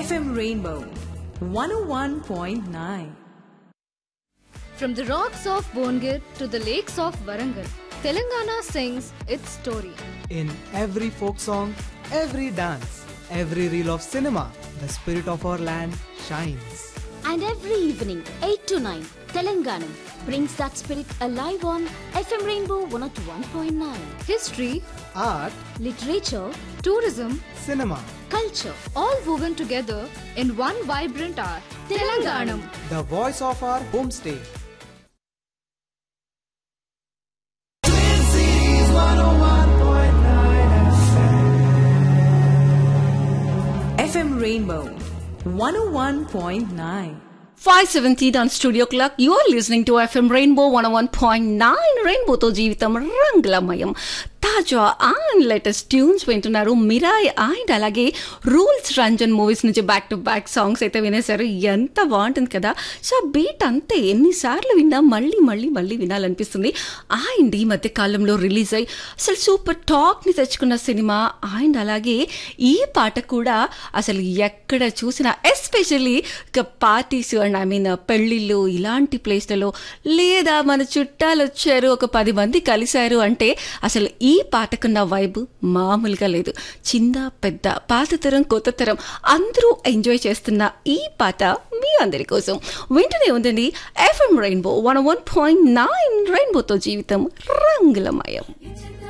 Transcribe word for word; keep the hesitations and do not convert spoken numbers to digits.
F M Rainbow one oh one point nine. From the rocks of Bongir to the lakes of Warangal, Telangana sings its story. In every folk song, every dance, every reel of cinema, the spirit of our land shines. And every evening, eight to nine, Telangana brings that spirit alive on F M Rainbow one oh one point nine. History, Art, Literature, tourism, cinema, culture, all woven together in one vibrant art. Telanganam. the voice of our homestay. F M Rainbow one oh one point nine. five seventeen on Studio Clock. You are listening to F M Rainbow one oh one point nine. Rainbow తో జీవితం రంగులమయం. తాజా and latest tunes వింటున్నారు. Mirai and అలాగే rules Ranjan movies నుంచి back to back songs అయితే వినేశారు. ఎంత బాగుంటుంది కదా. సో బీట్ అంతే ఎన్నిసార్లు విన్నా మళ్ళీ మళ్ళీ మళ్ళీ వినాలనిపిస్తుంది. అండ్ ఈ మధ్య కాలంలో రిలీజ్ అయ్యి అసలు సూపర్ టాక్ని తెచ్చుకున్న సినిమా. అండ్ అలాగే ఈ పాట కూడా అసలు ఎక్కడ చూసినా ఎస్పెషల్లీ ఇక పార్టీస్ అండ్ ఐ మీన్ పెళ్ళిళ్ళు ఇలాంటి ప్లేస్లలో లేదా మన చుట్టాలు వచ్చారు ఒక పది మంది కలిశారు అంటే అసలు ఈ పాటకున్న వైబ్ మామూలుగా లేదు. చిన్న పెద్ద పాత తరం కొత్త తరం అందరూ ఎంజాయ్ చేస్తున్న ఈ పాట మీ అందరి కోసం వింటూనే ఉందండి. FM rainbow one one point nine రెయిన్బోతో జీవితం రంగులమయం.